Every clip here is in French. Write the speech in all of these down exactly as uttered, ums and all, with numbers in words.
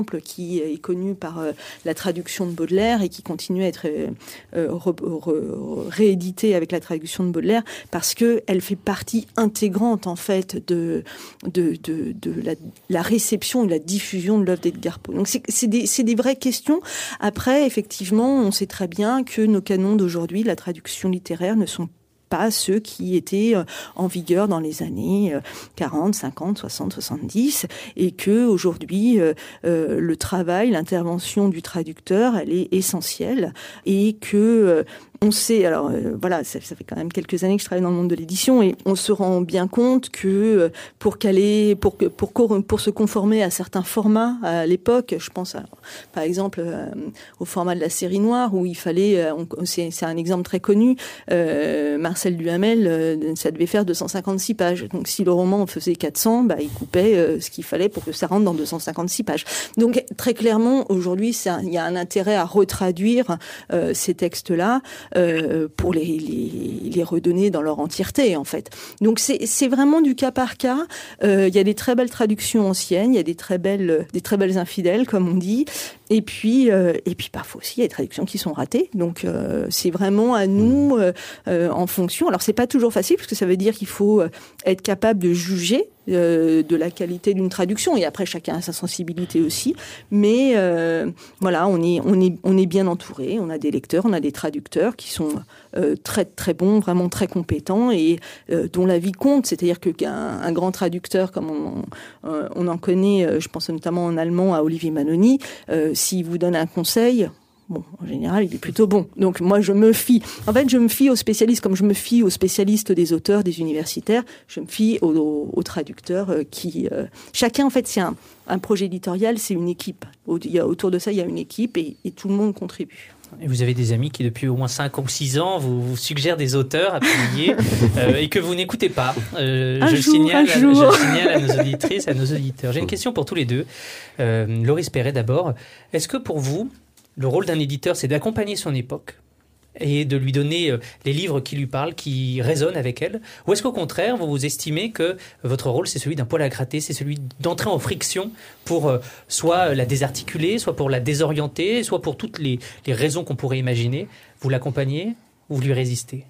qui est connue par euh, la traduction de Baudelaire et qui continue à être euh, re, re, rééditée avec la traduction de Baudelaire parce que elle fait partie intégrante en fait de de de, de la, la réception et la diffusion de l'œuvre d'Edgar Poe. Donc c'est c'est des c'est des vraies questions. Après, effectivement, on sait très bien que nos canons d'aujourd'hui, la traduction littéraire, ne sont pas ceux qui étaient en vigueur dans les années quarante, cinquante, soixante, soixante-dix, et que aujourd'hui euh, euh, le travail, l'intervention du traducteur, elle est essentielle, et que euh, on sait, alors euh, voilà, ça, ça fait quand même quelques années que je travaille dans le monde de l'édition et on se rend bien compte que euh, pour caler, pour que pour pour se conformer à certains formats à l'époque, je pense à, par exemple euh, au format de la série noire où il fallait, euh, on, c'est, c'est un exemple très connu, euh, Marcel Duhamel, euh, ça devait faire deux cent cinquante-six pages. Donc si le roman en faisait quatre cents, bah il coupait euh, ce qu'il fallait pour que ça rentre dans deux cent cinquante-six pages. Donc très clairement aujourd'hui, c'est un, il y a un intérêt à retraduire euh, ces textes-là. Euh, pour les, les, les redonner dans leur entièreté, en fait. Donc, c'est, c'est vraiment du cas par cas. Euh, il y a des très belles traductions anciennes, il y a des très belles, des très belles infidèles, comme on dit. Et puis, euh, et puis parfois aussi, il y a des traductions qui sont ratées. Donc, euh, c'est vraiment à nous, euh, euh, en fonction. Alors, c'est pas toujours facile, parce que ça veut dire qu'il faut être capable de juger euh, de la qualité d'une traduction. Et après, chacun a sa sensibilité aussi. Mais euh, voilà, on est, on est, on est bien entouré. On a des lecteurs, on a des traducteurs qui sont euh, très, très bons, vraiment très compétents et euh, dont la vie compte. C'est-à-dire que qu'un un grand traducteur, comme on, on, on en connaît, je pense notamment en allemand à Olivier Manoni, euh, s'il vous donne un conseil, bon, en général, il est plutôt bon. Donc, moi, je me fie. En fait, je me fie aux spécialistes, comme je me fie aux spécialistes des auteurs, des universitaires. Je me fie aux, aux, aux traducteurs qui... Euh, chacun, en fait, c'est un, un projet éditorial, c'est une équipe. Il y a, autour de ça, il y a une équipe et, et tout le monde contribue. Et vous avez des amis qui, depuis au moins cinq ou six ans, vous, vous suggèrent des auteurs à publier euh, et que vous n'écoutez pas. Euh, un je, jour, le signale, un jour. je le signale à nos auditrices, à nos auditeurs. J'ai une question pour tous les deux. Euh, Loris Perret d'abord. Est-ce que pour vous, le rôle d'un éditeur, c'est d'accompagner son époque et de lui donner les livres qui lui parlent, qui résonnent avec elle? Ou est-ce qu'au contraire, vous vous estimez que votre rôle, c'est celui d'un poil à gratter, c'est celui d'entrer en friction pour soit la désarticuler, soit pour la désorienter, soit pour toutes les, les raisons qu'on pourrait imaginer? Vous l'accompagnez ou vous lui résistez?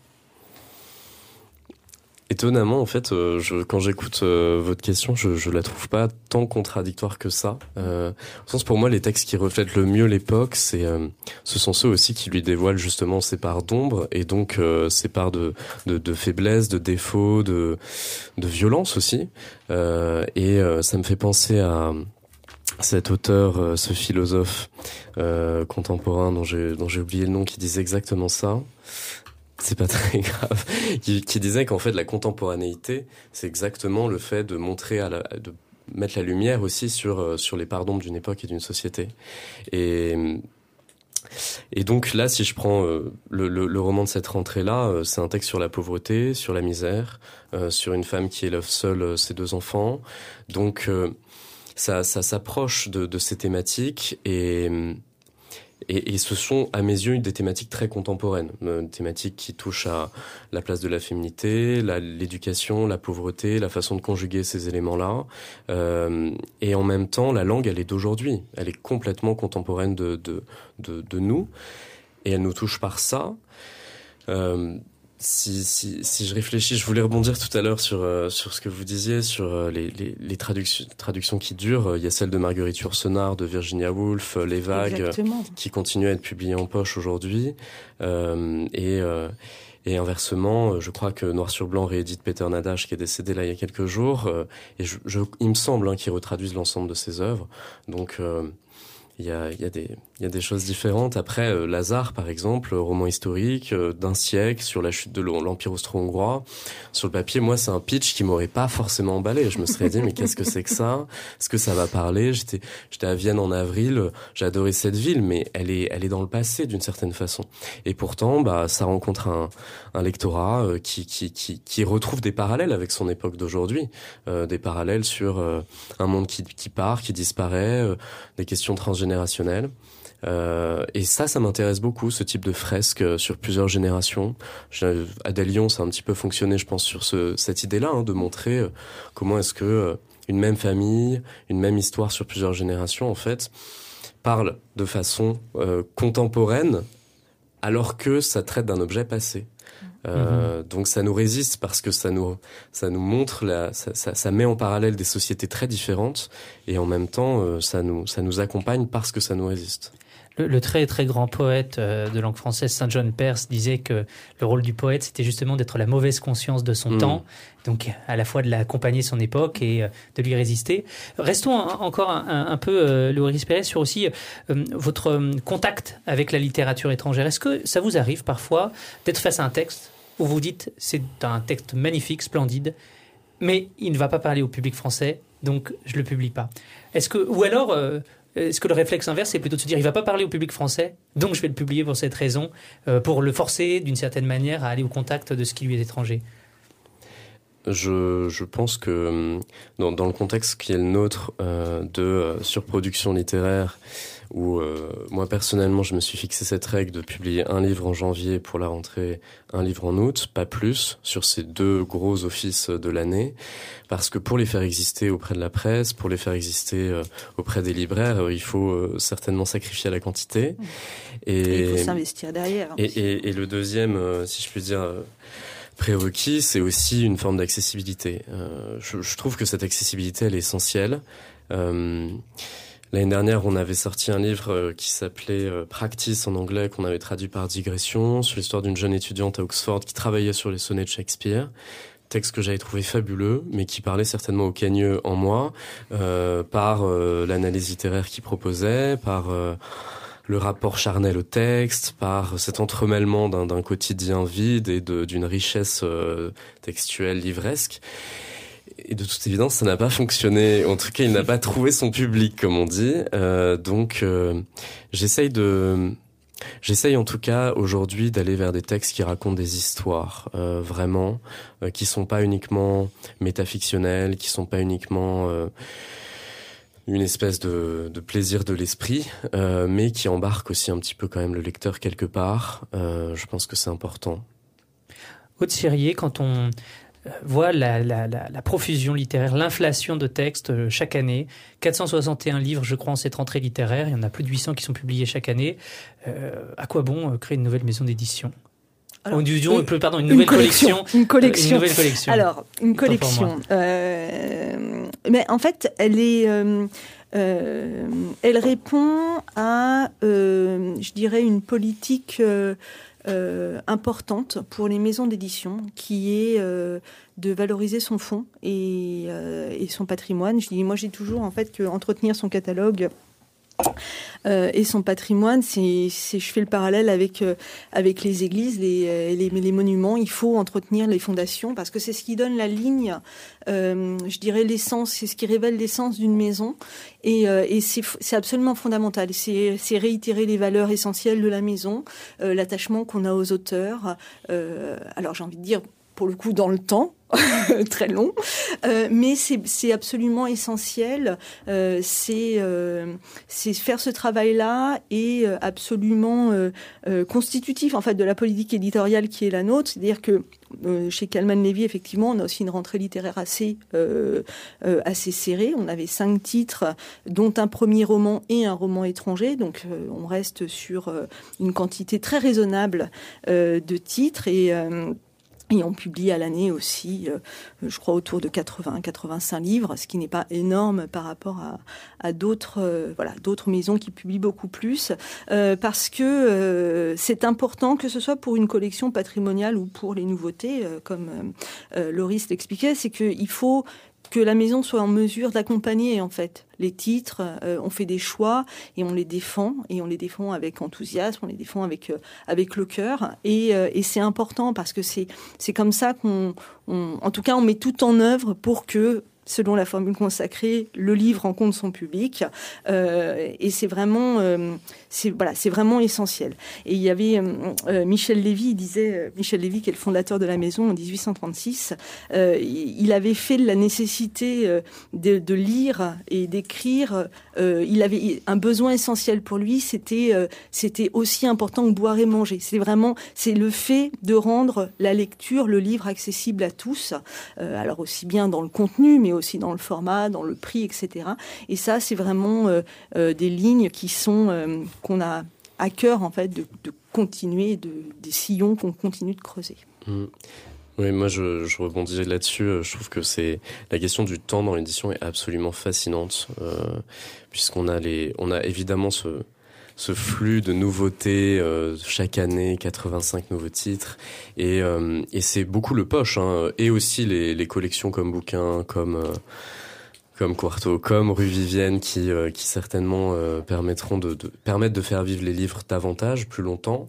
Étonnamment, en fait, euh, je, quand j'écoute euh, votre question, je, je la trouve pas tant contradictoire que ça. Euh, au sens, pour moi, les textes qui reflètent le mieux l'époque, c'est, euh, ce sont ceux aussi qui lui dévoilent justement ses parts d'ombre et donc euh, ses parts de, de, de faiblesse, de défaut, de, de violence aussi. Euh, et euh, ça me fait penser à cet auteur, euh, ce philosophe euh, contemporain dont j'ai, dont j'ai oublié le nom, qui disait exactement ça. C'est pas très grave. Qui, qui disait qu'en fait la contemporanéité, c'est exactement le fait de montrer à la, de mettre la lumière aussi sur sur les parts d'ombre d'une époque et d'une société. Et et donc là, si je prends euh, le, le, le roman de cette rentrée-là, euh, c'est un texte sur la pauvreté, sur la misère, euh, sur une femme qui élève seule euh, ses deux enfants. Donc euh, ça ça s'approche de, de ces thématiques et Et, et ce sont, à mes yeux, des thématiques très contemporaines, euh, thématiques qui touchent à la place de la féminité, la, l'éducation, la pauvreté, la façon de conjuguer ces éléments-là. Euh, et en même temps, la langue, elle est d'aujourd'hui. Elle est complètement contemporaine de, de, de, de nous. Et elle nous touche par ça. Euh, Si, si, si je réfléchis, je voulais rebondir tout à l'heure sur, euh, sur ce que vous disiez, sur euh, les, les, les traductions, traductions qui durent. Il y a celle de Marguerite Yourcenar, de Virginia Woolf, Les Vagues, Exactement. qui continuent à être publiées en poche aujourd'hui. Euh, et, euh, et inversement, je crois que Noir sur Blanc réédite Peter Nadash, qui est décédé là il y a quelques jours. Euh, et je, je, il me semble hein, qu'ils retraduisent l'ensemble de ses œuvres. Donc... Euh, Il y a, il y a des, il y a des choses différentes. Après, euh, Lazare, par exemple, roman historique euh, d'un siècle sur la chute de l'Empire austro-hongrois. Sur le papier, moi, c'est un pitch qui m'aurait pas forcément emballé. Je me serais dit, mais qu'est-ce que c'est que ça? Est-ce que ça va parler? J'étais, j'étais à Vienne en avril. J'ai adoré cette ville, mais elle est, elle est dans le passé d'une certaine façon. Et pourtant, bah, ça rencontre un, un lectorat euh, qui, qui, qui, qui retrouve des parallèles avec son époque d'aujourd'hui, euh, des parallèles sur euh, un monde qui, qui part, qui disparaît, euh, des questions transgénérationnelles. Euh, et ça, ça m'intéresse beaucoup, ce type de fresque euh, sur plusieurs générations. À Dalion, ça a un petit peu fonctionné, je pense, sur ce, cette idée-là, hein, de montrer euh, comment est-ce que euh, une même famille, une même histoire sur plusieurs générations, en fait, parle de façon euh, contemporaine, alors que ça traite d'un objet passé. Euh, mmh. Donc ça nous résiste parce que ça nous ça nous montre la ça, ça, ça met en parallèle des sociétés très différentes et en même temps euh, ça nous ça nous accompagne parce que ça nous résiste. Le, le très très grand poète euh, de langue française Saint John Perse disait que le rôle du poète c'était justement d'être la mauvaise conscience de son mmh. temps, donc à la fois de l'accompagner son époque et euh, de lui résister. Restons un, encore un, un, un peu euh, Loris Perret sur aussi euh, votre euh, contact avec la littérature étrangère. Est-ce que ça vous arrive parfois d'être face à un texte où vous dites c'est un texte magnifique, splendide, mais il ne va pas parler au public français, donc je le publie pas. Est-ce que ou alors euh, est-ce que le réflexe inverse, c'est plutôt de se dire il ne va pas parler au public français, donc je vais le publier pour cette raison, euh, pour le forcer d'une certaine manière à aller au contact de ce qui lui est étranger? Je, je pense que dans, dans le contexte qui est le nôtre euh, de euh, surproduction littéraire, où euh, moi personnellement je me suis fixé cette règle de publier un livre en janvier pour la rentrée, un livre en août, pas plus, sur ces deux gros offices de l'année, parce que pour les faire exister auprès de la presse, pour les faire exister euh, auprès des libraires, euh, il faut euh, certainement sacrifier à la quantité. Et, et il faut s'investir derrière. Et, et, et le deuxième, euh, si je puis dire... Euh, prérequis, c'est aussi une forme d'accessibilité. Euh, je, je trouve que cette accessibilité, elle est essentielle. Euh, l'année dernière, on avait sorti un livre qui s'appelait euh, Practice en anglais, qu'on avait traduit par Digression, sur l'histoire d'une jeune étudiante à Oxford qui travaillait sur les sonnets de Shakespeare. Texte que j'avais trouvé fabuleux, mais qui parlait certainement au cagneux en moi, euh, par euh, l'analyse littéraire qu'il proposait, par... Euh, le rapport charnel au texte, par cet entremêlement d'un, d'un quotidien vide et de, d'une richesse euh, textuelle livresque. Et de toute évidence, ça n'a pas fonctionné. En tout cas, il n'a pas trouvé son public, comme on dit. Euh, donc, euh, j'essaye de... J'essaye en tout cas aujourd'hui d'aller vers des textes qui racontent des histoires, euh, vraiment, euh, qui sont pas uniquement métafictionnels, qui sont pas uniquement... Euh, une espèce de, de plaisir de l'esprit, euh, mais qui embarque aussi un petit peu quand même le lecteur quelque part. Euh, je pense que c'est important. Aude Sirié, quand on voit la, la, la, la profusion littéraire, l'inflation de textes chaque année, quatre cent soixante et un livres, je crois, en cette rentrée littéraire, il y en a plus de huit cents qui sont publiés chaque année. Euh, à quoi bon créer une nouvelle maison d'édition ? Alors, oh, disons, une, pardon, une nouvelle une collection, collection. Une collection. Une nouvelle collection. Alors, une collection. Euh, mais en fait, elle est, euh, euh, elle répond à, euh, je dirais, une politique euh, euh, importante pour les maisons d'édition, qui est euh, de valoriser son fonds et, euh, et son patrimoine. Je dis, moi, j'ai toujours en fait que entretenir son catalogue. Euh, et son patrimoine, c'est, c'est, je fais le parallèle avec euh, avec les églises, les, les les monuments. Il faut entretenir les fondations parce que c'est ce qui donne la ligne, euh, je dirais l'essence, c'est ce qui révèle l'essence d'une maison. Et, euh, et c'est c'est absolument fondamental. C'est c'est réitérer les valeurs essentielles de la maison, euh, l'attachement qu'on a aux auteurs. Euh, alors j'ai envie de dire, pour le coup, dans le temps. Très long, euh, mais c'est, c'est absolument essentiel. Euh, c'est, euh, c'est faire ce travail-là et euh, absolument euh, euh, constitutif en fait de la politique éditoriale qui est la nôtre. C'est-à-dire que euh, chez Calman Levy, effectivement, on a aussi une rentrée littéraire assez euh, euh, assez serrée. On avait cinq titres, dont un premier roman et un roman étranger. Donc, euh, on reste sur euh, une quantité très raisonnable euh, de titres et euh, Et on publie à l'année aussi, euh, je crois, autour de quatre-vingts à quatre-vingt-cinq livres, ce qui n'est pas énorme par rapport à, à d'autres, euh, voilà, d'autres maisons qui publient beaucoup plus, euh, parce que euh, c'est important, que ce soit pour une collection patrimoniale ou pour les nouveautés, euh, comme euh, Loris l'expliquait, c'est qu'il faut que la maison soit en mesure d'accompagner en fait les titres. Euh, on fait des choix et on les défend et on les défend avec enthousiasme, on les défend avec euh, avec le cœur et, euh, et c'est important parce que c'est c'est comme ça qu'on, on, en tout cas, on met tout en œuvre pour que, selon la formule consacrée, le livre rencontre son public, euh, et c'est vraiment, euh, c'est voilà, c'est vraiment essentiel. Et il y avait euh, Michel Lévy, il disait, euh, Michel Lévy qui est le fondateur de la maison en dix-huit cent trente-six, euh, il avait fait de la nécessité euh, de, de lire et d'écrire, euh, il avait un besoin essentiel pour lui, c'était euh, c'était aussi important que boire et manger. C'est vraiment, c'est le fait de rendre la lecture, le livre accessible à tous. Euh, alors aussi bien dans le contenu, mais mais aussi dans le format, dans le prix, et cetera. Et ça, c'est vraiment euh, euh, des lignes qui sont euh, qu'on a à cœur en fait de, de continuer, de, des sillons qu'on continue de creuser. Mmh. Oui, moi je, je rebondirais là-dessus. Je trouve que c'est la question du temps dans l'édition est absolument fascinante, euh, puisqu'on a les, on a évidemment ce ce flux de nouveautés euh, chaque année, quatre-vingt-cinq nouveaux titres, et euh, et c'est beaucoup le poche, hein, et aussi les les collections comme bouquins, comme euh, comme Quarto, comme Rue Vivienne, qui euh, qui certainement euh, permettront de, de permettre de faire vivre les livres davantage, plus longtemps.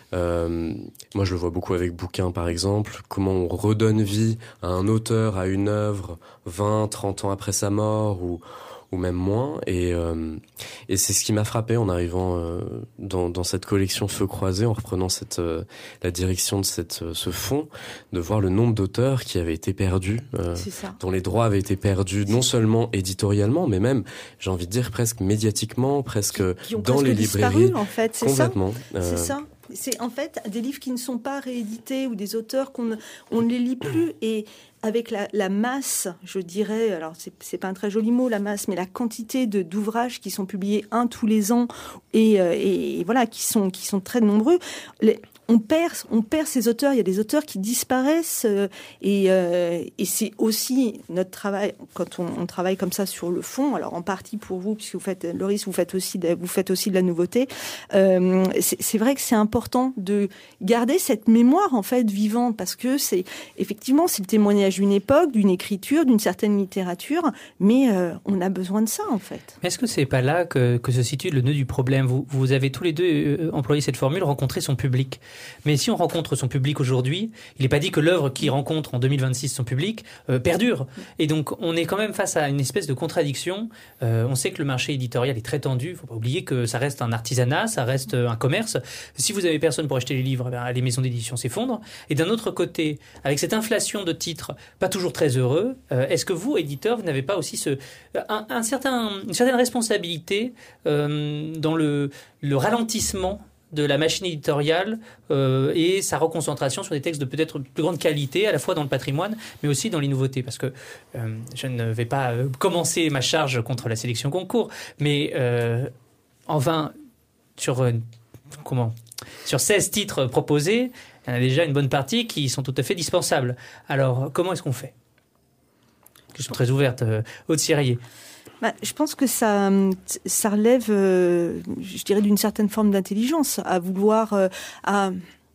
Euh, moi, je le vois beaucoup avec bouquins, par exemple. Comment on redonne vie à un auteur, à une œuvre, vingt, trente ans après sa mort, ou ou même moins. Et euh, et c'est ce qui m'a frappé en arrivant euh, dans dans cette collection Feux croisés, en reprenant cette euh, la direction de cette euh, ce fonds, de voir le nombre d'auteurs qui avaient été perdus, euh, dont les droits avaient été perdus, non seulement éditorialement, mais même, j'ai envie de dire, presque médiatiquement, presque qui, qui ont dans presque les librairies. Disparu, en fait, c'est complètement. Ça c'est euh... ça. C'est en fait des livres qui ne sont pas réédités ou des auteurs qu'on ne, on ne les lit plus. Et avec la, la masse, je dirais, alors c'est, c'est pas un très joli mot la masse, mais la quantité de, d'ouvrages qui sont publiés un tous les ans et, et, et voilà, qui sont, qui sont très nombreux. Les, On perd, on perd ces auteurs. Il y a des auteurs qui disparaissent euh, et, euh, et c'est aussi notre travail quand on, on travaille comme ça sur le fond. Alors en partie pour vous, puisque vous faites, Loris, vous faites aussi, de, vous faites aussi de la nouveauté. Euh, c'est, c'est vrai que c'est important de garder cette mémoire en fait vivante parce que c'est effectivement c'est le témoignage d'une époque, d'une écriture, d'une certaine littérature, mais euh, on a besoin de ça en fait. Mais est-ce que c'est pas là que, que se situe le nœud du problème ? Vous, vous avez tous les deux euh, employé cette formule, rencontrer son public. Mais si on rencontre son public aujourd'hui, il n'est pas dit que l'œuvre qui rencontre en deux mille vingt-six son public euh, perdure. Et donc, on est quand même face à une espèce de contradiction. Euh, on sait que le marché éditorial est très tendu. Il ne faut pas oublier que ça reste un artisanat, ça reste un commerce. Si vous n'avez personne pour acheter les livres, ben, les maisons d'édition s'effondrent. Et d'un autre côté, avec cette inflation de titres, pas toujours très heureux, euh, est-ce que vous, éditeurs, vous n'avez pas aussi ce, un, un certain, une certaine responsabilité euh, dans le, le ralentissement de la machine éditoriale euh, et sa reconcentration sur des textes de peut-être plus grande qualité, à la fois dans le patrimoine, mais aussi dans les nouveautés. Parce que euh, je ne vais pas euh, commencer ma charge contre la sélection concours, mais euh, enfin, sur, euh, comment, sur seize titres proposés, il y en a déjà une bonne partie qui sont tout à fait dispensables. Alors, comment est-ce qu'on fait ? Question très ouverte, euh, Aude Sirier. Bah, je pense que ça, ça relève, euh, je dirais, d'une certaine forme d'intelligence, à vouloir, euh, à,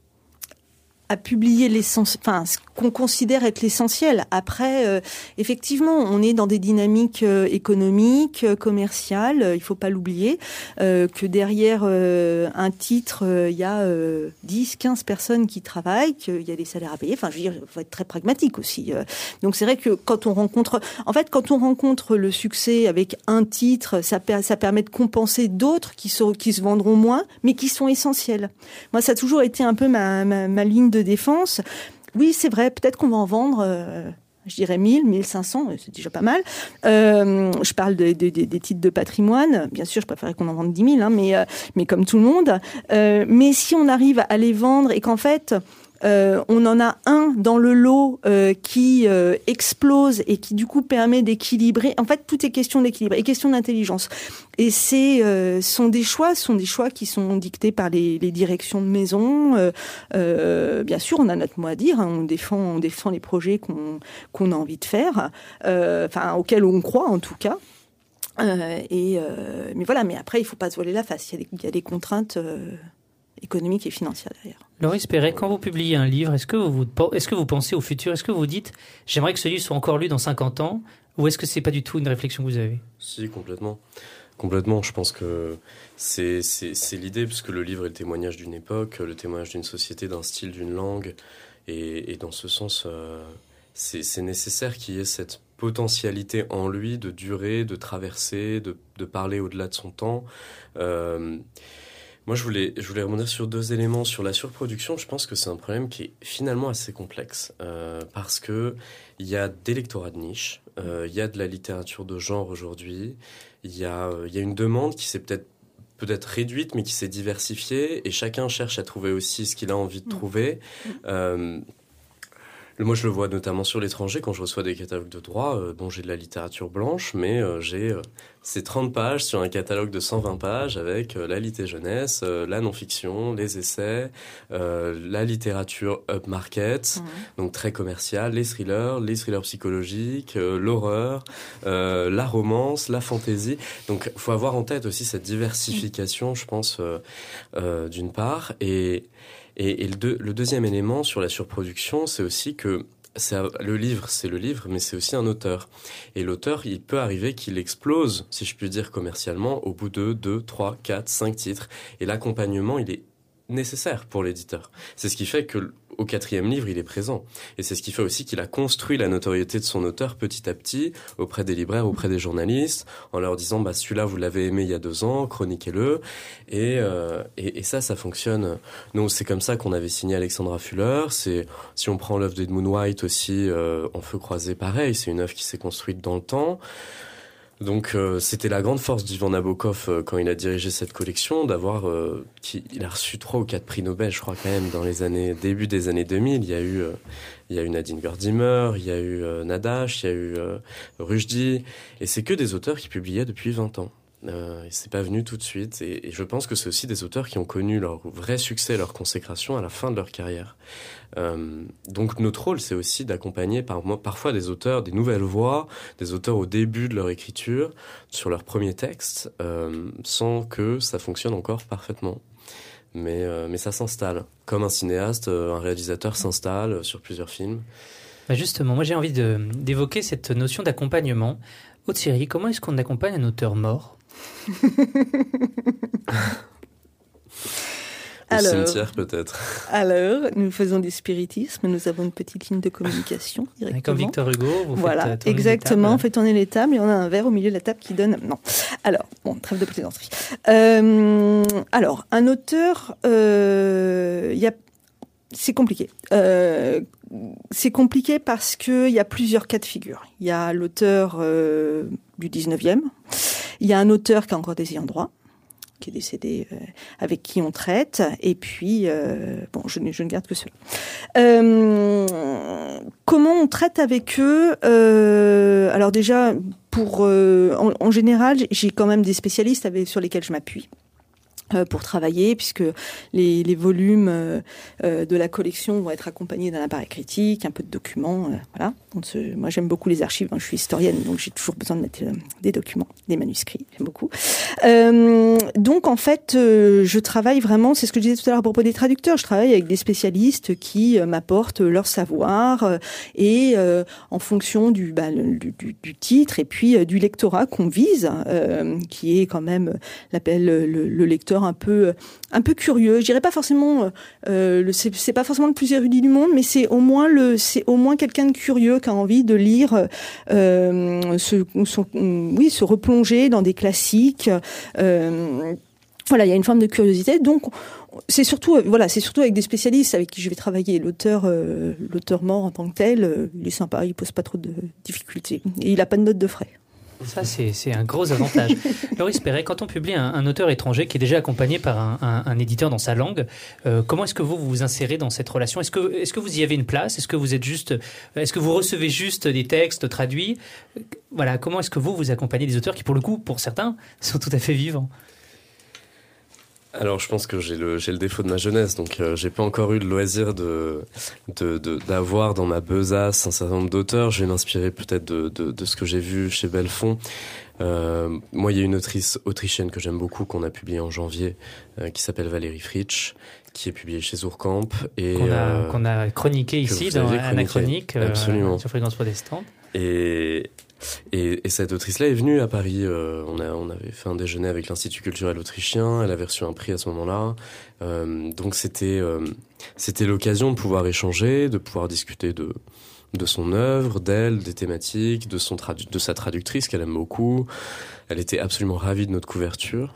à publier l'essence, enfin, ce qu'on considère être l'essentiel. Après, euh, effectivement, on est dans des dynamiques euh, économiques, euh, commerciales. Euh, il faut pas l'oublier euh, que derrière euh, un titre, euh, il y a euh, dix, quinze personnes qui travaillent, qu'il y a des salaires à payer. Enfin, je veux dire, il faut être très pragmatique aussi. Euh. Donc, c'est vrai que quand on rencontre, en fait, quand on rencontre le succès avec un titre, ça, ça permet de compenser d'autres qui, sont, qui se vendront moins, mais qui sont essentiels. Moi, ça a toujours été un peu ma, ma, ma ligne de défense. Oui, c'est vrai, peut-être qu'on va en vendre, euh, je dirais mille, mille cinq cents, c'est déjà pas mal. Euh, je parle de, de, de, des titres de patrimoine. Bien sûr, je préférerais qu'on en vende dix mille, hein, mais, euh, mais comme tout le monde. Euh, mais si on arrive à les vendre et qu'en fait... Euh, on en a un dans le lot euh, qui euh, explose et qui du coup permet d'équilibrer. En fait, tout est question d'équilibre et question d'intelligence. Et c'est euh, sont des choix, sont des choix qui sont dictés par les, les directions de maison. Euh, euh, bien sûr, on a notre mot à dire. Hein, on défend, on défend les projets qu'on qu'on a envie de faire, euh, enfin auxquels on croit en tout cas. Euh, et euh, mais voilà. Mais après, il faut pas se voiler la face. Il y a des, il y a des contraintes. Euh, économique et financière d'ailleurs. Loris Perret, quand vous publiez un livre, est-ce que vous, est-ce que vous pensez au futur ? Est-ce que vous dites « j'aimerais que ce livre soit encore lu dans cinquante ans » ou est-ce que c'est pas du tout une réflexion que vous avez ? Si, complètement. Complètement, je pense que c'est, c'est, c'est l'idée, puisque le livre est le témoignage d'une époque, le témoignage d'une société, d'un style, d'une langue, et, et dans ce sens, euh, c'est, c'est nécessaire qu'il y ait cette potentialité en lui de durer, de traverser, de, de parler au-delà de son temps. Euh, Moi, je voulais, je voulais rebondir sur deux éléments. Sur la surproduction, je pense que c'est un problème qui est finalement assez complexe euh, parce que il y a des lectorats de niche, euh, il y a de la littérature de genre aujourd'hui, il y a, il y a une demande qui s'est peut-être peut-être réduite, mais qui s'est diversifiée et chacun cherche à trouver aussi ce qu'il a envie de trouver. Euh, Moi, je le vois notamment sur l'étranger, quand je reçois des catalogues de droit. Euh, bon, j'ai de la littérature blanche, mais euh, j'ai euh, ces trente pages sur un catalogue de cent vingt pages avec euh, la litté jeunesse, euh, la non-fiction, les essais, euh, la littérature upmarket, mmh. donc très commerciale, les thrillers, les thrillers psychologiques, euh, l'horreur, euh, la romance, la fantaisie. Donc, il faut avoir en tête aussi cette diversification, mmh. je pense, euh, euh, d'une part, et... Et, et le, deux, le deuxième élément sur la surproduction, c'est aussi que c'est, le livre, c'est le livre, mais c'est aussi un auteur. Et l'auteur, il peut arriver qu'il explose, si je puis dire commercialement, au bout de deux, trois, quatre, cinq titres. Et l'accompagnement, il est nécessaire pour l'éditeur. C'est ce qui fait que au quatrième livre, il est présent. Et c'est ce qui fait aussi qu'il a construit la notoriété de son auteur petit à petit auprès des libraires, auprès des journalistes, en leur disant bah celui-là vous l'avez aimé il y a deux ans, chroniquez-le. Et, euh, et, et ça, ça fonctionne. Nous, c'est comme ça qu'on avait signé Alexandra Fuller. C'est si on prend l'œuvre d'Edmund White aussi, euh, En feu croisé, pareil. C'est une œuvre qui s'est construite dans le temps. Donc euh, c'était la grande force d'Ivan Nabokov euh, quand il a dirigé cette collection, d'avoir euh, qui, il a reçu trois ou quatre prix Nobel, je crois quand même dans les années début des années deux mille. Il y a eu euh, il y a eu Nadine Gordimer, il y a eu euh, Nadache, il y a eu euh, Rushdie, et c'est que des auteurs qui publiaient depuis vingt ans. Euh, et c'est pas venu tout de suite, et, et je pense que c'est aussi des auteurs qui ont connu leur vrai succès, leur consécration à la fin de leur carrière. Euh, donc notre rôle, c'est aussi d'accompagner par, parfois des auteurs, des nouvelles voix, des auteurs au début de leur écriture, sur leur premier texte, euh, sans que ça fonctionne encore parfaitement. Mais, euh, mais ça s'installe. Comme un cinéaste, un réalisateur s'installe sur plusieurs films. Bah justement, moi j'ai envie de, d'évoquer cette notion d'accompagnement. Aude Thierry, comment est-ce qu'on accompagne un auteur mort ? Au alors, cimetière peut-être. Alors, nous faisons du spiritisme, nous avons une petite ligne de communication directement. Comme Victor Hugo, vous voilà, faites tourner exactement, les on fait tourner les tables et on a un verre au milieu de la table qui donne... Non. Alors, bon, trêve de plaisanterie. Euh, alors, un auteur, euh, y a... c'est compliqué. Euh, c'est compliqué parce qu'il y a plusieurs cas de figure. Il y a l'auteur euh, du dix-neuvième, il y a un auteur qui a encore des ayants droit, qui est décédé, euh, avec qui on traite, et puis, euh, bon, je ne, je ne garde que cela. Euh, comment on traite avec eux euh, Alors déjà, pour, euh, en, en général, j'ai quand même des spécialistes avec, sur lesquels je m'appuie pour travailler, puisque les, les volumes euh, de la collection vont être accompagnés d'un appareil critique, un peu de documents, euh, voilà. Donc, ce, moi, j'aime beaucoup les archives, hein, je suis historienne, donc j'ai toujours besoin de mettre euh, des documents, des manuscrits, j'aime beaucoup. Euh, donc, en fait, euh, je travaille vraiment, c'est ce que je disais tout à l'heure à propos des traducteurs, je travaille avec des spécialistes qui euh, m'apportent leur savoir, euh, et euh, en fonction du, bah, le, du, du titre, et puis euh, du lectorat qu'on vise, euh, qui est quand même, l'appelle le, le lecteur un peu un peu curieux. Je dirais pas forcément euh, le c'est, c'est pas forcément le plus érudit du monde, mais c'est au moins le c'est au moins quelqu'un de curieux qui a envie de lire euh, se, se oui se replonger dans des classiques. Euh, voilà, il y a une forme de curiosité. Donc c'est surtout voilà, c'est surtout avec des spécialistes avec qui je vais travailler. L'auteur euh, l'auteur mort en tant que tel, euh, il est sympa, il pose pas trop de difficultés et il a pas de note de frais. Ça, c'est, c'est un gros avantage. Loris Perret, quand on publie un, un auteur étranger qui est déjà accompagné par un, un, un éditeur dans sa langue, euh, comment est-ce que vous vous insérez dans cette relation ? Est-ce que, est-ce que vous y avez une place ? Est-ce que vous êtes juste, est-ce que vous recevez juste des textes traduits ? Voilà, comment est-ce que vous vous accompagnez des auteurs qui, pour le coup, pour certains, sont tout à fait vivants ? Alors, je pense que j'ai le j'ai le défaut de ma jeunesse, donc euh, j'ai pas encore eu le loisir de, de de d'avoir dans ma besace un certain nombre d'auteurs. Je vais m'inspirer peut-être de de, de ce que j'ai vu chez Belfond. Euh, moi, il y a une autrice autrichienne que j'aime beaucoup qu'on a publiée en janvier, euh, qui s'appelle Valérie Fritsch, qui est publiée chez Zourkamp et qu'on a euh, qu'on a chroniqué ici dans Anachronique euh, sur Fréquence Protestante. Et Et, et cette autrice-là est venue à Paris. Euh, on, a, on avait fait un déjeuner avec l'Institut culturel autrichien. Elle avait reçu un prix à ce moment-là. Euh, donc c'était, euh, c'était l'occasion de pouvoir échanger, de pouvoir discuter de, de son œuvre, d'elle, des thématiques, de, son tradu- de sa traductrice qu'elle aime beaucoup. Elle était absolument ravie de notre couverture.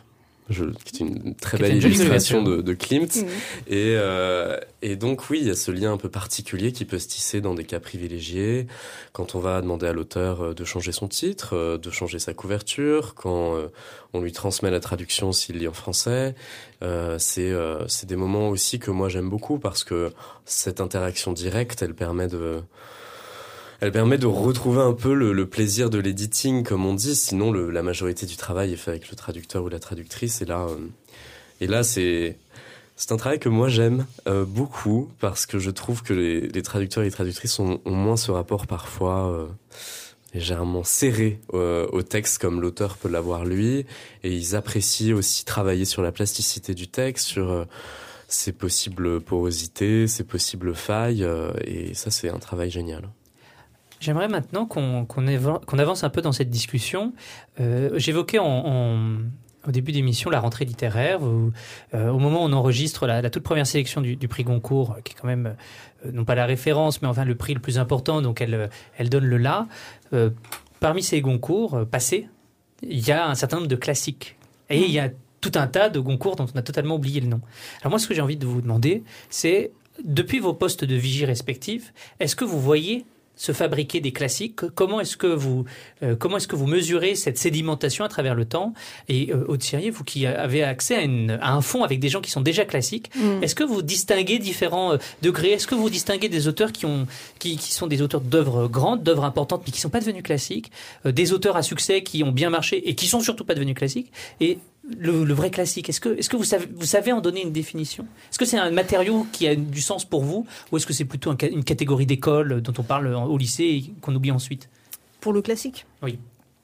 je, qui est une très qui belle une illustration de, de Klimt. Mmh. Et, euh, et donc oui, il y a ce lien un peu particulier qui peut se tisser dans des cas privilégiés, quand on va demander à l'auteur de changer son titre, de changer sa couverture, quand on lui transmet la traduction s'il lit en français. Euh, c'est, euh, c'est des moments aussi que moi j'aime beaucoup parce que cette interaction directe, elle permet de... Elle permet de retrouver un peu le, le plaisir de l'editing, comme on dit. Sinon, le, la majorité du travail est fait avec le traducteur ou la traductrice. Et là, euh, et là, c'est c'est un travail que moi j'aime euh, beaucoup parce que je trouve que les, les traducteurs et les traductrices ont, ont moins ce rapport parfois euh, légèrement serré euh, au texte, comme l'auteur peut l'avoir lui. Et ils apprécient aussi travailler sur la plasticité du texte, sur euh, ses possibles porosités, ses possibles failles. Euh, et ça, c'est un travail génial. J'aimerais maintenant qu'on, qu'on, évo- qu'on avance un peu dans cette discussion. Euh, j'évoquais en, en, au début d'émission la rentrée littéraire, où, euh, au moment où on enregistre la, la toute première sélection du, du prix Goncourt, qui est quand même, euh, non pas la référence, mais enfin le prix le plus important, donc elle, elle donne le là. Euh, parmi ces Goncourt euh, passés, il y a un certain nombre de classiques. Et il y a tout un tas de Goncourt dont on a totalement oublié le nom. Alors moi, ce que j'ai envie de vous demander, c'est, depuis vos postes de vigie respectifs, est-ce que vous voyez se fabriquer des classiques? Comment est-ce que vous euh, comment est-ce que vous mesurez cette sédimentation à travers le temps? Et euh, Aude Sirié, vous qui avez accès à, une, à un fonds avec des gens qui sont déjà classiques, mmh. est-ce que vous distinguez différents euh, degrés? Est-ce que vous distinguez des auteurs qui ont qui, qui sont des auteurs d'œuvres grandes, d'œuvres importantes, mais qui sont pas devenus classiques, euh, des auteurs à succès qui ont bien marché et qui sont surtout pas devenus classiques, et Le, le vrai classique, est-ce que, est-ce que vous savez, vous savez en donner une définition? Est-ce que c'est un matériau qui a du sens pour vous, ou est-ce que c'est plutôt un, une catégorie d'école dont on parle au lycée et qu'on oublie ensuite? Pour le classique? Oui.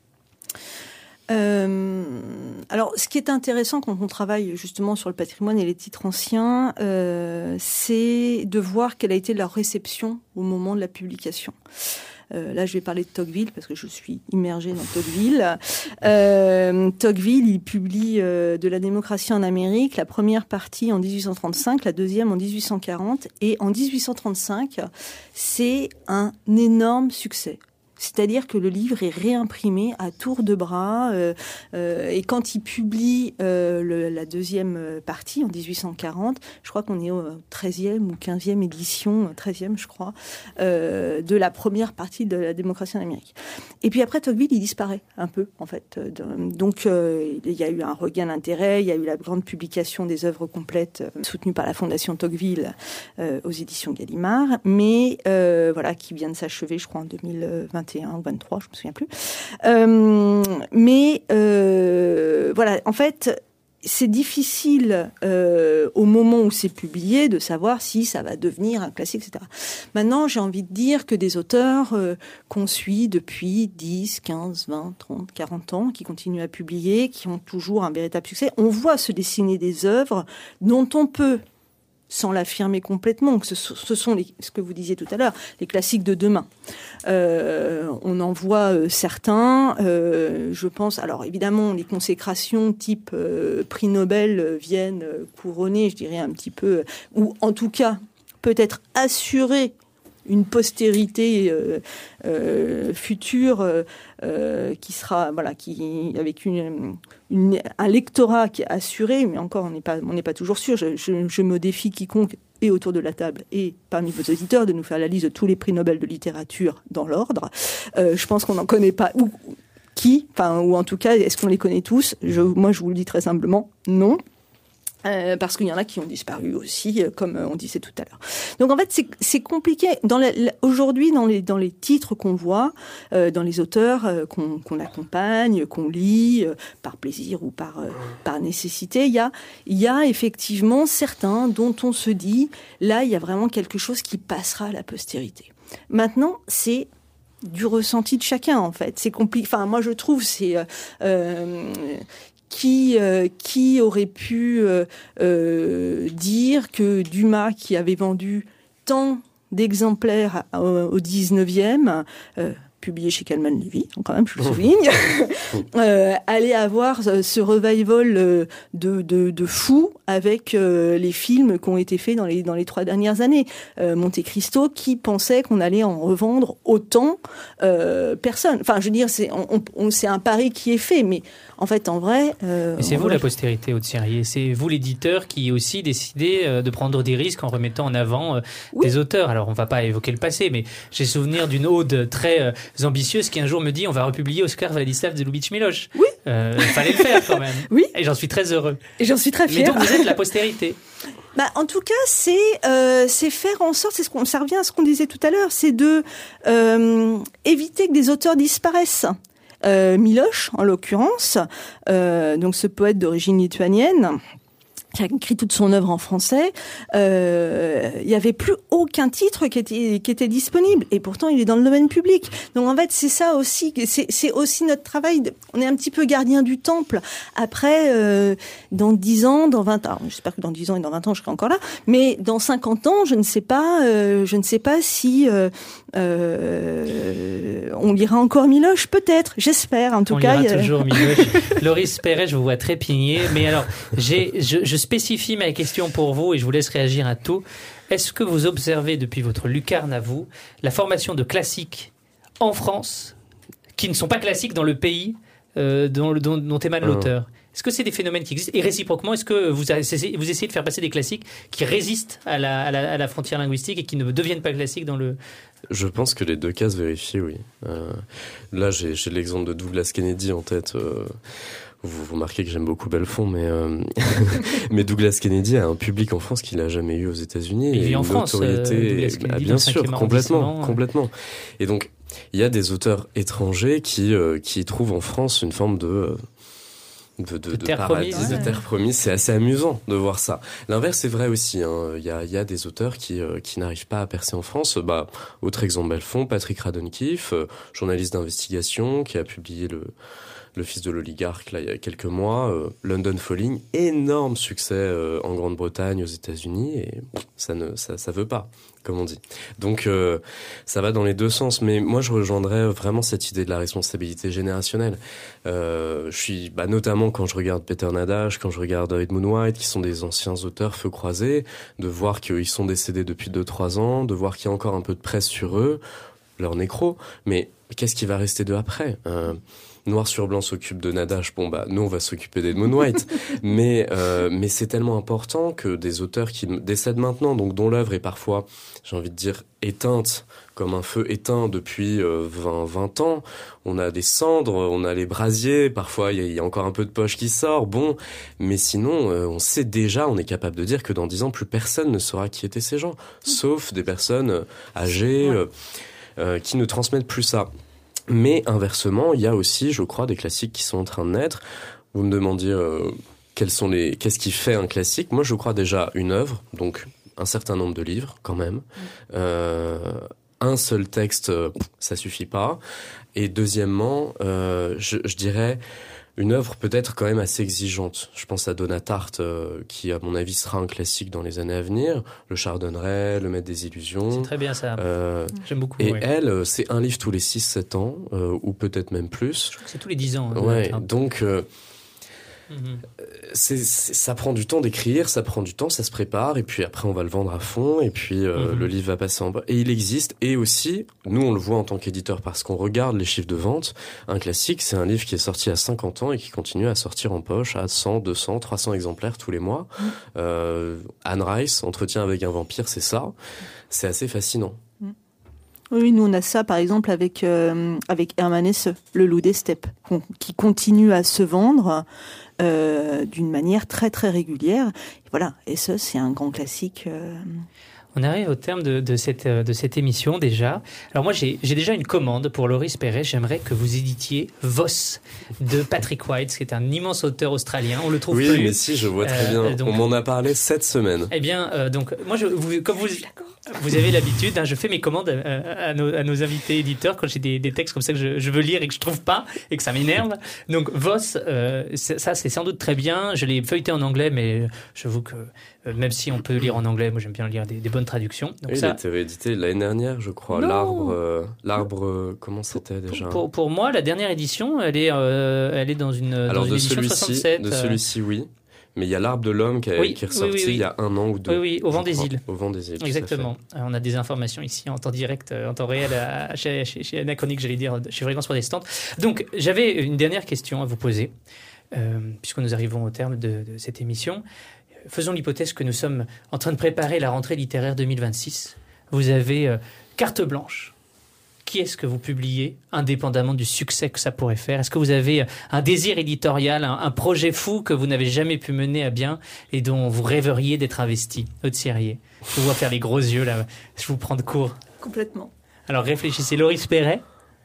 Euh, alors, ce qui est intéressant quand on travaille justement sur le patrimoine et les titres anciens, euh, c'est de voir quelle a été leur réception au moment de la publication. Euh, là, je vais parler de Tocqueville parce que je suis immergée dans Tocqueville. Euh, Tocqueville, il publie euh, de la démocratie en Amérique, la première partie en dix-huit cent trente-cinq, la deuxième en dix-huit cent quarante. Et en dix-huit cent trente-cinq, c'est un énorme succès. C'est-à-dire que le livre est réimprimé à tour de bras. Euh, euh, et quand il publie euh, le, la deuxième partie, en dix-huit cent quarante, je crois qu'on est au treizième ou quinzième édition, treizième je crois, euh, de la première partie de la démocratie en Amérique. Et puis après, Tocqueville, il disparaît un peu, en fait. Donc, euh, il y a eu un regain d'intérêt, il y a eu la grande publication des œuvres complètes euh, soutenues par la Fondation Tocqueville euh, aux éditions Gallimard, mais euh, voilà, qui vient de s'achever, je crois, en deux mille vingt et un ou vingt-trois, je me souviens plus. Euh, mais euh, voilà, en fait, c'est difficile euh, au moment où c'est publié de savoir si ça va devenir un classique, et cetera. Maintenant, j'ai envie de dire que des auteurs euh, qu'on suit depuis dix, quinze, vingt, trente, quarante ans, qui continuent à publier, qui ont toujours un véritable succès, on voit se dessiner des œuvres dont on peut, sans l'affirmer complètement, que ce, ce sont les, ce que vous disiez tout à l'heure, les classiques de demain. Euh, on en voit euh, certains, euh, je pense, alors évidemment, les consécrations type euh, prix Nobel euh, viennent euh, couronner, je dirais un petit peu, euh, ou en tout cas, peut-être assurer une postérité euh, euh, future euh, euh, qui sera, voilà, qui avec une, une un lectorat qui est assuré, mais encore on n'est pas on n'est pas toujours sûr. Je, je, je me défie quiconque et autour de la table et parmi vos auditeurs de nous faire la liste de tous les prix Nobel de littérature dans l'ordre. Euh, je pense qu'on n'en connaît pas ou qui, enfin ou en tout cas est-ce qu'on les connaît tous? Je, moi je vous le dis très simplement, non. Euh, parce qu'il y en a qui ont disparu aussi, euh, comme on disait tout à l'heure. Donc en fait, c'est, c'est compliqué. Dans la, la, aujourd'hui, dans les, dans les titres qu'on voit, euh, dans les auteurs euh, qu'on, qu'on accompagne, qu'on lit, euh, par plaisir ou par, euh, par nécessité, il y a, il y a effectivement certains dont on se dit, là, il y a vraiment quelque chose qui passera à la postérité. Maintenant, c'est du ressenti de chacun, en fait. C'est compliqué. Enfin, moi, je trouve, c'est... Euh, euh, Qui, euh, qui aurait pu euh, euh, dire que Dumas, qui avait vendu tant d'exemplaires au, au dix-neuvième, euh, publié chez Calman Levy, quand même, je le souligne, euh, allait avoir ce revival de, de, de fou avec euh, les films qui ont été faits dans les, dans les trois dernières années. Euh, Monte Cristo, qui pensait qu'on allait en revendre autant, euh, personne. Enfin, je veux dire, c'est, on, on, c'est un pari qui est fait, mais En fait, en vrai... Euh, Et c'est vous vrai... la postérité, Aude Sirier. C'est vous l'éditeur qui aussi décidé euh, de prendre des risques en remettant en avant euh, oui. des auteurs. Alors, on ne va pas évoquer le passé, mais j'ai souvenir d'une Aude très euh, ambitieuse qui un jour me dit on va republier Oskar Vladislav de Lubitsch Miloš. Oui. Euh, il fallait le faire quand même. Oui. Et j'en suis très heureux. Et j'en suis très fière. Mais donc vous êtes la postérité. Bah, en tout cas, c'est euh, c'est faire en sorte, c'est ce qu'on, ça revient à ce qu'on disait tout à l'heure, c'est de euh, éviter que des auteurs disparaissent. Euh, Miloš, en l'occurrence, euh, donc ce poète d'origine lituanienne, qui a écrit toute son œuvre en français, euh, il y avait plus aucun titre qui était qui était disponible, et pourtant il est dans le domaine public. Donc en fait c'est ça aussi, c'est c'est aussi notre travail. De, on est un petit peu gardien du temple. Après, euh, dans dix ans, dans vingt ans, j'espère que dans dix ans et dans vingt ans je serai encore là, mais dans cinquante ans, je ne sais pas, euh, je ne sais pas si euh, euh, on lira encore Miloš, peut-être, j'espère. En tout on cas, lira il y a... toujours Miloš. Loris Perret, je vous vois trépigner, mais alors j'ai je, je spécifie ma question pour vous et je vous laisse réagir à tout. Est-ce que vous observez depuis votre lucarne à vous la formation de classiques en France qui ne sont pas classiques dans le pays euh, dont, dont, dont émane l'auteur ? Est-ce que c'est des phénomènes qui existent ? Et réciproquement, est-ce que vous essayez, vous essayez de faire passer des classiques qui résistent à la, à, la, à la frontière linguistique et qui ne deviennent pas classiques dans le... Je pense que les deux cas se vérifient, oui. Euh, là, j'ai, j'ai l'exemple de Douglas Kennedy en tête. Euh, vous, vous remarquez que j'aime beaucoup Belfond, mais, euh, mais Douglas Kennedy a un public en France qu'il n'a jamais eu aux États-Unis. Il et vit en une France, autorité, euh, Douglas Kennedy, bah, bien sûr, complètement, euh. complètement. Et donc, il y a des auteurs étrangers qui, euh, qui trouvent en France une forme de... Euh, De, de, de, de terre paradis, promise, de ouais. terre promise, c'est assez amusant de voir ça. L'inverse est vrai aussi. Hein. Il y a, il y a des auteurs qui, euh, qui n'arrivent pas à percer en France. Bah, autre exemple, Belfond, Patrick Radonkiff, euh, journaliste d'investigation, qui a publié le, le Fils de l'oligarque là il y a quelques mois. Euh, London Falling, énorme succès euh, en Grande-Bretagne, aux États-Unis, et ça ne, ça, ça veut pas, comme on dit. Donc euh, ça va dans les deux sens, mais moi je rejoindrais vraiment cette idée de la responsabilité générationnelle. Euh, je suis, bah, notamment quand je regarde Peter Nadash, quand je regarde Edmund White, qui sont des anciens auteurs feu croisé, de voir qu'ils sont décédés depuis deux trois ans, de voir qu'il y a encore un peu de presse sur eux, leur nécro, mais qu'est-ce qui va rester d'eux après ? euh, Noir sur blanc s'occupe de Nadash, bon bah nous on va s'occuper d'Edmund White, mais euh, mais c'est tellement important que des auteurs qui décèdent maintenant, donc dont l'œuvre est parfois, j'ai envie de dire, éteinte, comme un feu éteint depuis euh, vingt, vingt ans, on a des cendres, on a les brasiers, parfois il y, y a encore un peu de poche qui sort, bon, mais sinon euh, on sait déjà, on est capable de dire que dans dix ans plus personne ne saura qui étaient ces gens, sauf des personnes âgées euh, euh, qui ne transmettent plus ça. Mais inversement, il y a aussi, je crois, des classiques qui sont en train de naître. Vous me demandiez euh, quels sont les, qu'est-ce qui fait un classique. Moi, je crois déjà une œuvre, donc un certain nombre de livres quand même. Euh, un seul texte, ça suffit pas. Et deuxièmement, euh, je, je dirais une œuvre peut-être quand même assez exigeante. Je pense à Donna Tartt, euh, qui à mon avis sera un classique dans les années à venir. Le Chardonneret, Le Maître des Illusions. C'est très bien ça. Euh, J'aime beaucoup. Et oui. elle, c'est un livre tous les six sept ans, euh, ou peut-être même plus. Je crois que c'est tous les dix ans. Hein, ouais, donc euh, mm-hmm. c'est, c'est, ça prend du temps d'écrire, ça prend du temps, ça se prépare, et puis après on va le vendre à fond, et puis euh, mm-hmm. le livre va passer en bas. Et il existe, et aussi, nous on le voit en tant qu'éditeur, parce qu'on regarde les chiffres de vente. Un classique, c'est un livre qui est sorti à cinquante ans et qui continue à sortir en poche à cent, deux cents, trois cents exemplaires tous les mois. Mm. Euh, Anne Rice, Entretien avec un vampire, c'est ça. C'est assez fascinant. Mm. Oui, nous on a ça par exemple avec euh, avec Hermann Hesse, Le Loup des steppes, qui continue à se vendre euh, d'une manière très très régulière. Et voilà, Hesse c'est un grand classique. Euh... On arrive au terme de, de, cette, de cette émission déjà. Alors moi, j'ai, j'ai déjà une commande pour Loris Perret. J'aimerais que vous éditiez Voss de Patrick White, qui est un immense auteur australien. On le trouve oui, plus. Oui, mais si, je vois très bien. Euh, donc, on m'en a parlé cette semaine. Eh bien, euh, donc moi, je, vous, comme vous, vous avez l'habitude, hein, je fais mes commandes à, à, nos, à nos invités éditeurs quand j'ai des, des textes comme ça que je, je veux lire et que je trouve pas et que ça m'énerve. Donc Voss, euh, ça c'est sans doute très bien. Je l'ai feuilleté en anglais, mais j'avoue que euh, même si on peut lire en anglais, moi j'aime bien lire des, des bonnes traductions. Donc oui, ça, il a été réédité l'année dernière, je crois. Non. L'arbre, euh, l'arbre, euh, comment c'était déjà ? Pour, pour, pour moi, la dernière édition, elle est, euh, elle est dans une, Alors dans une de édition celui-ci, soixante-sept. de celui-ci, oui. Mais il y a l'Arbre de l'homme qui, a, oui, qui est ressorti oui, oui, oui. il y a un an ou deux. Oui, oui, au vent des îles. Au vent des îles. Exactement. On a des informations ici en temps direct, en temps réel, à, chez, chez, chez Anachronique, j'allais dire, chez Fréquence Protestante. Donc, j'avais une dernière question à vous poser. euh, puisque nous arrivons au terme de, de cette émission. Faisons l'hypothèse que nous sommes en train de préparer la rentrée littéraire deux mille vingt-six. Vous avez euh, carte blanche. Qui est-ce que vous publiez, indépendamment du succès que ça pourrait faire? Est-ce que vous avez un désir éditorial, un, un projet fou que vous n'avez jamais pu mener à bien et dont vous rêveriez d'être investi? Aude Sirié, je vous vois faire les gros yeux là, je vous prends de court. Complètement. Alors réfléchissez. Loris Perret?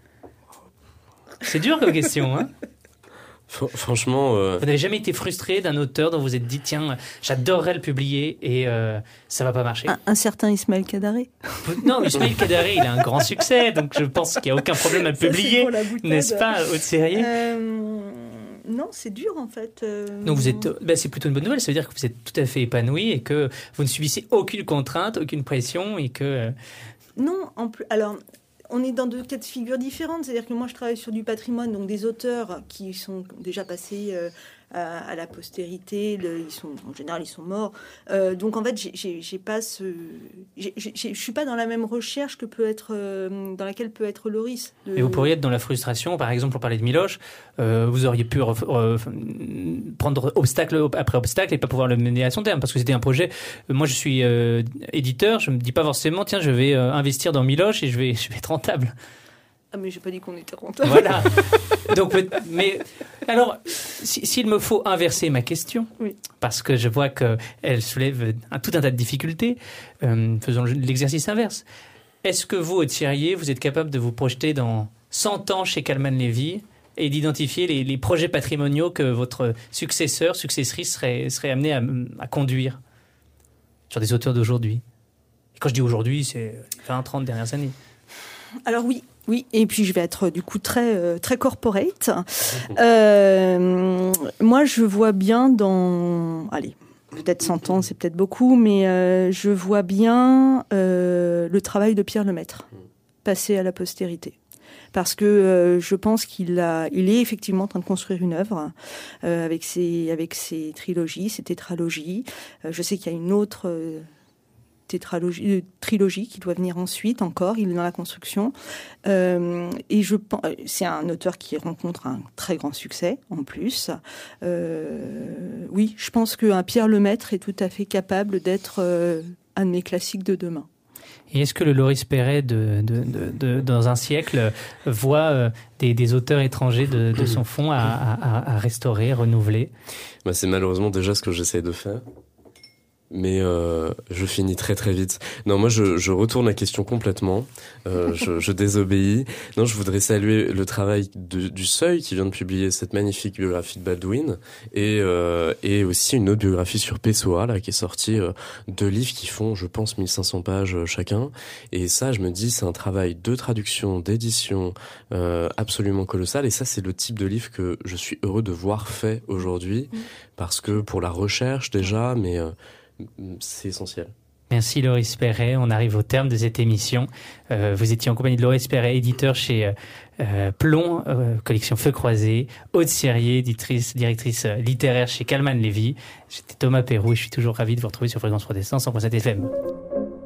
C'est dur comme question, hein? Franchement... Euh... Vous n'avez jamais été frustré d'un auteur dont vous vous êtes dit, tiens, j'adorerais le publier et euh, ça va pas marcher? Un, un certain Ismaël Kadare. Non, Ismaël Kadare, il a un grand succès, donc je pense qu'il n'y a aucun problème à le publier, n'est-ce pas, Aude Sirié? euh... Non, c'est dur en fait. Euh... Donc vous êtes, ben c'est plutôt une bonne nouvelle, ça veut dire que vous êtes tout à fait épanoui et que vous ne subissez aucune contrainte, aucune pression et que... Non, en plus... Alors... On est dans deux cas de figure différentes, c'est-à-dire que moi je travaille sur du patrimoine, donc des auteurs qui sont déjà passés euh, à, à la postérité, le, ils sont, en général ils sont morts, euh, donc en fait j'ai, j'ai, j'ai pas ce, j'ai, j'ai, je suis pas dans la même recherche que peut être, euh, dans laquelle peut être Loris. De... Et vous pourriez être dans la frustration, par exemple pour parler de Miloche, euh, vous auriez pu ref, ref, prendre obstacle après obstacle et pas pouvoir le mener à son terme, parce que c'était un projet, moi je suis euh, éditeur, je me dis pas forcément tiens je vais euh, investir dans Miloche et je vais, je vais être rentable. Ah mais j'ai pas dit qu'on était rentable. Voilà. Donc, mais alors, si, s'il me faut inverser ma question, oui. Parce que je vois qu'elle soulève un, tout un tas de difficultés, euh, faisons l'exercice inverse. Est-ce que vous, Aude Sirié, vous êtes capable de vous projeter dans cent ans chez Calman Levy et d'identifier les, les projets patrimoniaux que votre successeur, successrice serait, serait amené à, à conduire sur des auteurs d'aujourd'hui? Et quand je dis aujourd'hui, c'est vingt, trente dernières années. Alors oui, oui, et puis je vais être du coup très euh, très corporate. Euh, moi, je vois bien dans, allez, peut-être cent ans, c'est peut-être beaucoup, mais euh, je vois bien euh, le travail de Pierre Lemaitre passer à la postérité. Parce que euh, je pense qu'il a, il est effectivement en train de construire une œuvre euh, avec ses avec ses trilogies, ses tétralogies. Euh, je sais qu'il y a une autre euh, tétralogie, euh, trilogie qui doit venir ensuite encore. Il est dans la construction. Euh, et je pense, c'est un auteur qui rencontre un très grand succès en plus. Euh, oui, je pense qu'un Pierre Lemaitre est tout à fait capable d'être euh, un de mes classiques de demain. Et est-ce que le Loris Perret de, de, de, de, dans un siècle voit euh, des, des auteurs étrangers de, de son fonds à, à, à restaurer, renouveler? Bah, c'est malheureusement déjà ce que j'essaie de faire. Mais euh, je finis très très vite. Non, moi je, je retourne la question complètement. Euh, je, je désobéis. Non, je voudrais saluer le travail de, du Seuil qui vient de publier cette magnifique biographie de Baldwin et euh, et aussi une autre biographie sur Pessoa là qui est sortie, euh, deux livres qui font, je pense, mille cinq cents pages chacun. Et ça, je me dis, c'est un travail de traduction, d'édition euh, absolument colossal. Et ça, c'est le type de livre que je suis heureux de voir fait aujourd'hui parce que pour la recherche déjà, mais euh, c'est essentiel. Merci Loris Perret. On arrive au terme de cette émission. Euh, vous étiez en compagnie de Loris Perret, éditeur chez euh, Plomb, euh, collection Feu Croisé. Aude Sirié, éditrice, directrice littéraire chez Calman Levy. J'étais Thomas Perroux et je suis toujours ravi de vous retrouver sur Fréquence Protestante cent point sept F M.